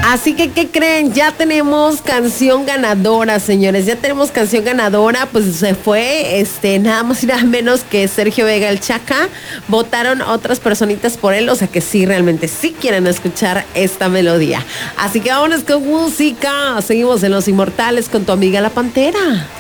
Así que, ¿qué creen? Ya tenemos canción ganadora, señores. Ya tenemos canción ganadora. Pues se fue, nada más y nada menos que Sergio Vega el Chaca. Votaron otras personitas por él. O sea que sí, realmente sí quieren escuchar esta melodía. Así que vámonos con música. Seguimos en Los Inmortales con tu amiga la Pantera.